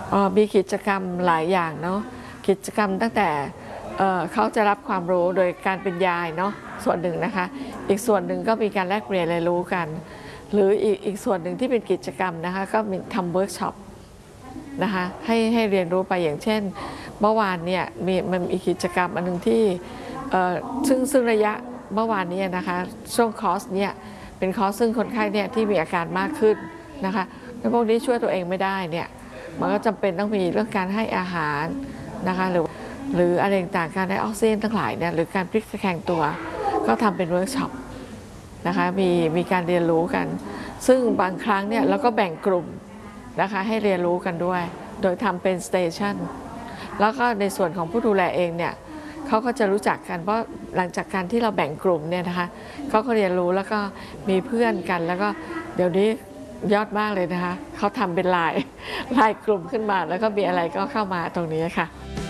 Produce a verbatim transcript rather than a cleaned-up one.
อ๋อมีกิจกรรมหลายอย่างเนาะกิจกรรมตั้งแต่เเขาจะรับความรู้โดยการเป็นยายเนาะส่วนหนึ่งนะคะอีกส่วนหนึ่งก็มีการแลกเปลี่ยนเรียนรู้กันหรืออีกอีกส่วนหนึ่งที่เป็นกิจกรรมนะคะก็มีทำเวิร์กช็อปนะคะให้ให้เรียนรู้ไปอย่างเช่นเมื่อวานเนี่ยมีมันมีกิจกรรมอันนึงที่ซึ่งซึ่งระยะเมื่อวานนี้นะคะช่วงคอร์สเนี่ยเป็นคอร์สซึ่งคนไข้เนี่ยที่มีอาการมากขึ้นนะคะแล้วพวกนี้ช่วยตัวเองไม่ได้เนี่ยมันก็จำเป็นต้องมีเรื่องการให้อาหารนะคะหรือหรืออะไรต่างๆการได้ออกซิเจนทั้งหลายเนี่ยหรือการพลิกตะแคงตัวก็ทำเป็นเวิร์กช็อปนะคะมีมีการเรียนรู้กันซึ่งบางครั้งเนี่ยเราก็แบ่งกลุ่มนะคะให้เรียนรู้กันด้วยโดยทำเป็นสเตชันแล้วก็ในส่วนของผู้ดูแลเองเนี่ยเขาก็จะรู้จักกันเพราะหลังจากการที่เราแบ่งกลุ่มเนี่ยนะคะเขาก็เรียนรู้แล้วก็มีเพื่อนกันแล้วก็เดี๋ยวนี้ยอดมากเลยนะคะเขาทำเป็นไลน์ไลน์กลุ่มขึ้นมาแล้วก็มีอะไรก็เข้ามาตรงนี้ค่ะ